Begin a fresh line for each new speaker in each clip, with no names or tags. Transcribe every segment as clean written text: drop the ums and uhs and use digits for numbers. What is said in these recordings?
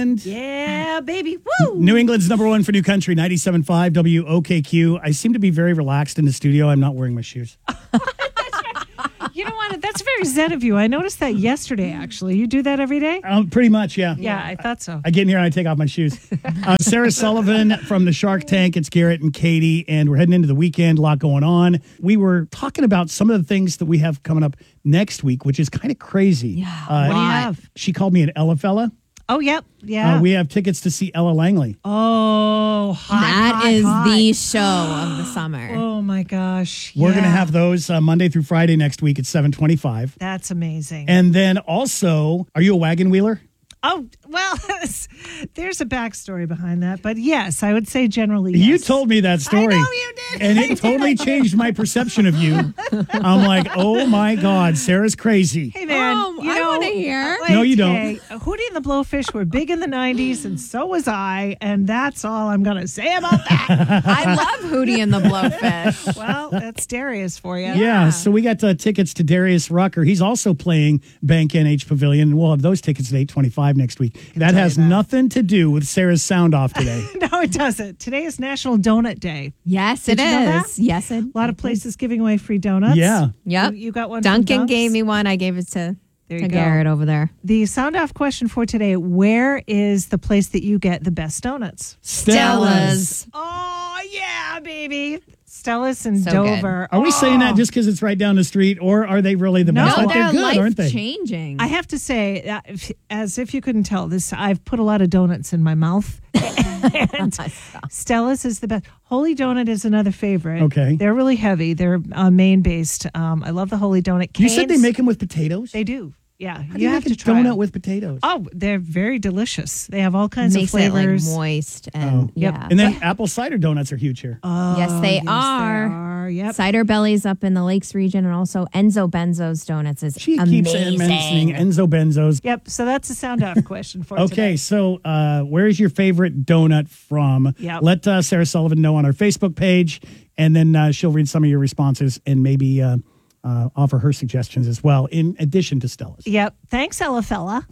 Yeah, baby. Woo!
New England's number one for New Country, 97.5 WOKQ. I seem to be very relaxed in the studio. I'm not wearing my shoes.
You know what? That's very zen of you. I noticed that yesterday, actually. You do that every day?
Pretty much, yeah.
Yeah, I thought so.
I get in here and I take off my shoes. Sarah Sullivan from the Shark Tank. It's Garrett and Katie, and we're heading into the weekend. A lot going on. We were talking about some of the things that we have coming up next week, which is kind of crazy.
Yeah. What do you have?
She called me an Ella fella.
Oh, yep. Yeah.
We have tickets to see Ella Langley.
Oh,
That is the show of the summer.
Oh, my gosh.
We're going to have those Monday through Friday next week at 7:25.
That's amazing.
And then also, are you a wagon wheeler?
Oh, well, there's a backstory behind that. But yes, I would say generally yes.
You told me that story.
I know you did.
And it totally changed my perception of you. I'm like, oh my God, Sarah's crazy.
Hey, man.
I want to hear.
No, you don't.
Hootie and the Blowfish were big in the 90s, and so was I. And that's all I'm going to say about that.
I love Hootie and the Blowfish.
Well, that's Darius for you.
Yeah, so we got tickets to Darius Rucker. He's also playing Bank NH Pavilion, and we'll have those tickets at 8:25 next week. That has nothing to do with Sarah's sound off today.
No, it doesn't. Today is National Donut Day.
Yes,
Did
it
you know that?
is. Yes, it
A lot of places giving away free donuts.
Yeah.
Yep.
You got one from
Duncan
Dunks?
gave me one. I gave it to
There you go.
Garrett over there.
The sound off question for today: where is the place that you get the best donuts?
Stella's.
Oh yeah, baby. Stella's in
So good.
Dover.
Are we saying that just because it's right down the street, or are they really the
No,
best?
No,
But
they're
good, aren't they?
life-changing.
I have to say, as if you couldn't tell, I've put a lot of donuts in my mouth. And Stella's is the best. Holy Donut is another favorite.
Okay.
They're really heavy. They're Maine-based. I love the Holy Donut.
You said they
Cane's-
make them with potatoes?
They do. Yeah.
How do you
have
make
to
a
try
donut
'em.
with potatoes?
Oh, they're very delicious. They have all kinds
Makes
of flavors.
it like moist and
Yep.
yeah.
And then apple cider donuts are huge here.
yes, they are.
They are. Yep.
Cider Bellies up in the Lakes region, and also Enzo Benzo's Donuts is
She
amazing.
keeps mentioning Enzo Benzos.
Yep. So that's a sound off question for
Okay,
today.
so where's your favorite donut from?
Yep.
Let Sarah Sullivan know on our Facebook page, and then she'll read some of your responses and maybe offer her suggestions as well, in addition to Stella's.
Yep. Thanks, Ella fella.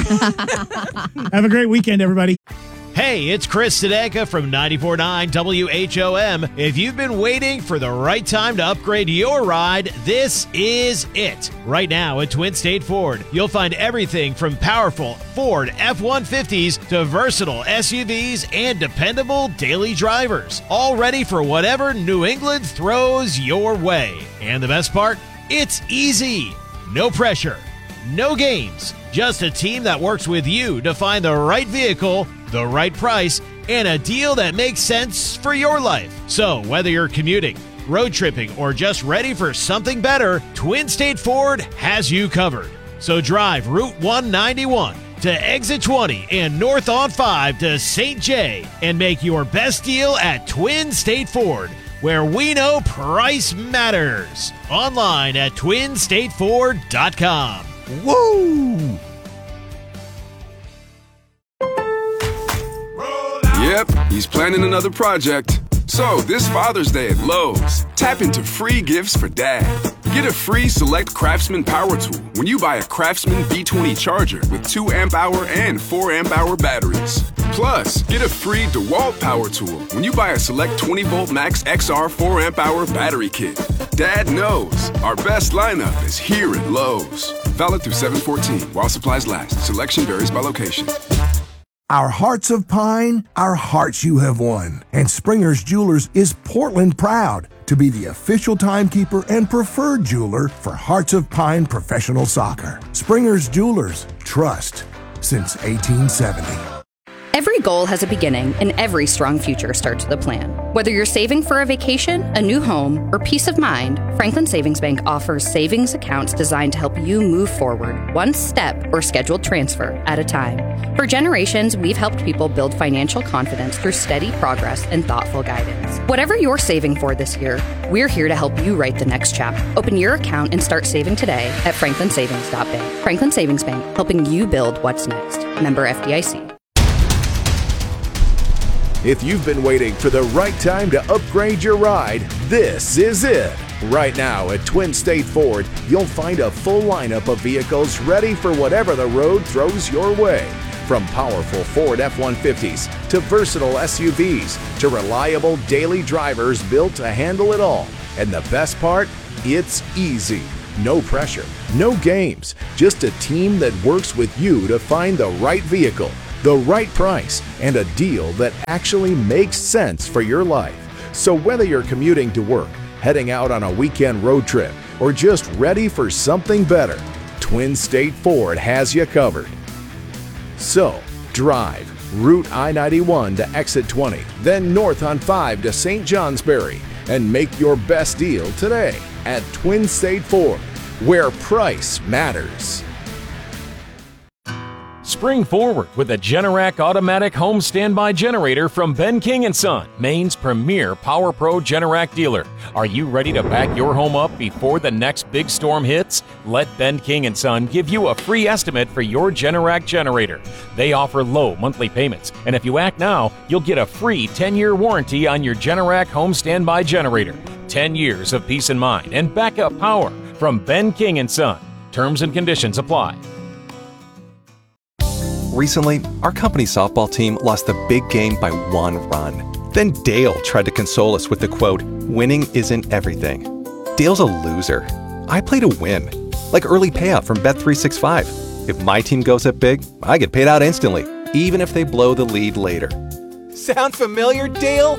Have a great weekend, everybody.
Hey, it's Chris Sedeka from 94.9 WHOM. If you've been waiting for the right time to upgrade your ride, this is it. Right now at Twin State Ford, you'll find everything from powerful Ford F-150s to versatile SUVs and dependable daily drivers, all ready for whatever New England throws your way. And the best part? It's easy. No pressure. No games. Just a team that works with you to find the right vehicle, the right price, and a deal that makes sense for your life. So whether you're commuting, road tripping, or just ready for something better, Twin State Ford has you covered. So drive Route 191 to Exit 20 and North on 5 to St. J and make your best deal at Twin State Ford, where we know price matters. Online at twinstateford.com. Woo!
Yep, he's planning another project. So, this Father's Day at Lowe's, tap into free gifts for Dad. Get a free Select Craftsman power tool when you buy a Craftsman B20 charger with 2 amp-hour and 4 amp-hour batteries. Plus, get a free DeWalt power tool when you buy a Select 20-volt Max XR 4 amp-hour battery kit. Dad knows our best lineup is here at Lowe's. Valid through 7/14 while supplies last. Selection varies by location.
Our hearts of pine, our hearts you have won. And Springer's Jewelers is Portland proud to be the official timekeeper and preferred jeweler for Hearts of Pine professional soccer. Springer's Jewelers, trust since 1870.
Every goal has a beginning, and every strong future starts with a plan. Whether you're saving for a vacation, a new home, or peace of mind, Franklin Savings Bank offers savings accounts designed to help you move forward, one step or scheduled transfer at a time. For generations, we've helped people build financial confidence through steady progress and thoughtful guidance. Whatever you're saving for this year, we're here to help you write the next chapter. Open your account and start saving today at franklinsavings.bank. Franklin Savings Bank, helping you build what's next. Member FDIC.
If you've been waiting for the right time to upgrade your ride, this is it. Right now at Twin State Ford, you'll find a full lineup of vehicles ready for whatever the road throws your way. From powerful Ford F-150s to versatile SUVs to reliable daily drivers built to handle it all. And the best part? It's easy. No pressure, no games, just a team that works with you to find the right vehicle, the right price, and a deal that actually makes sense for your life. So whether you're commuting to work, heading out on a weekend road trip, or just ready for something better, Twin State Ford has you covered. So, drive Route I-91 to exit 20, then north on 5 to St. Johnsbury, and make your best deal today at Twin State Ford, where price matters.
Spring forward with a Generac automatic home standby generator from Ben King & Son, Maine's premier Power Pro Generac dealer. Are you ready to back your home up before the next big storm hits? Let Ben King & Son give you a free estimate for your Generac generator. They offer low monthly payments, and if you act now, you'll get a free 10-year warranty on your Generac home standby generator. 10 years of peace of mind and backup power from Ben King & Son. Terms and conditions apply.
Recently, our company softball team lost the big game by 1 run. Then Dale tried to console us with the quote, "Winning isn't everything." Dale's a loser. I play to win. Like early payout from Bet365. If my team goes up big, I get paid out instantly, even if they blow the lead later.
Sound familiar, Dale?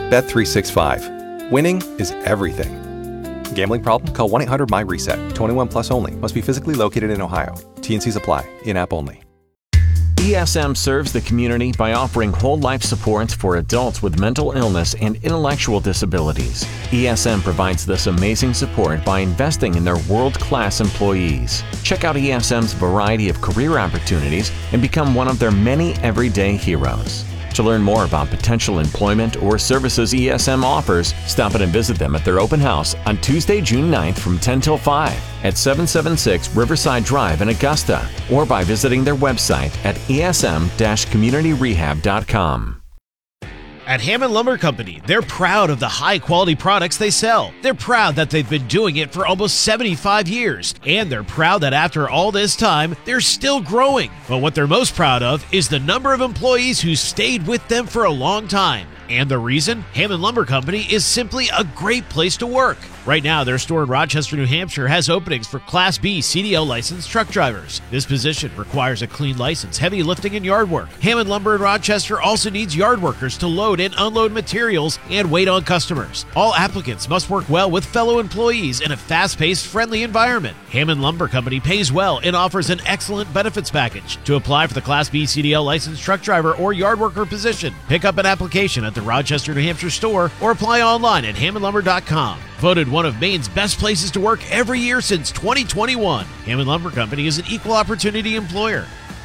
Bet365. Winning is everything. Gambling problem? Call 1-800-MY-RESET. 21 plus only. Must be physically located in Ohio. T&Cs apply. In-app only.
ESM serves the community by offering whole life supports for adults with mental illness and intellectual disabilities. ESM provides this amazing support by investing in their world-class employees. Check out ESM's variety of career opportunities and become one of their many everyday heroes. To learn more about potential employment or services ESM offers, stop in and visit them at their open house on Tuesday, June 9th from 10 till 5 at 776 Riverside Drive in Augusta, or by visiting their website at esm-communityrehab.com.
At Hammond Lumber Company, they're proud of the high-quality products they sell. They're proud that they've been doing it for almost 75 years. And they're proud that after all this time, they're still growing. But what they're most proud of is the number of employees who stayed with them for a long time. And the reason? Hammond Lumber Company is simply a great place to work. Right now, their store in Rochester, New Hampshire has openings for Class B CDL licensed truck drivers. This position requires a clean license, heavy lifting, and yard work. Hammond Lumber in Rochester also needs yard workers to load and unload materials and wait on customers. All applicants must work well with fellow employees in a fast-paced, friendly environment. Hammond Lumber Company pays well and offers an excellent benefits package. To apply for the Class B CDL licensed truck driver or yard worker position, pick up an application at the Rochester, New Hampshire store or apply online at hammondlumber.com. Voted one of Maine's best places to work every year since 2021. Hammond Lumber Company is an equal opportunity employer.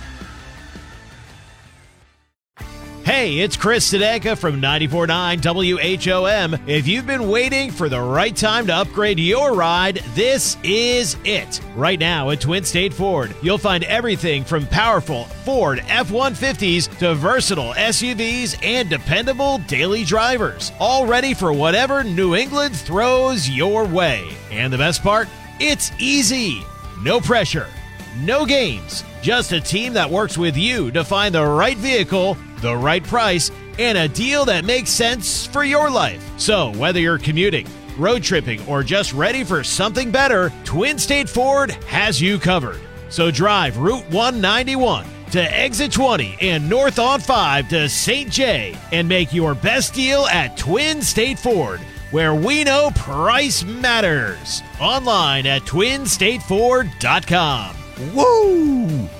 Hey, it's Chris Sedeka from 94.9 WHOM. If you've been waiting for the right time to upgrade your ride, this is it. Right now at Twin State Ford, you'll find everything from powerful Ford F-150s to versatile SUVs and dependable daily drivers, all ready for whatever New England throws your way. And the best part? It's easy. No pressure, no games, just a team that works with you to find the right vehicle, the right price, and a deal that makes sense for your life. So whether you're commuting, road tripping, or just ready for something better, Twin State Ford has you covered. So drive Route 191 to exit 20 and north on 5 to St. J and make your best deal at Twin State Ford, where we know price matters. Online at twinstateford.com.
Woo!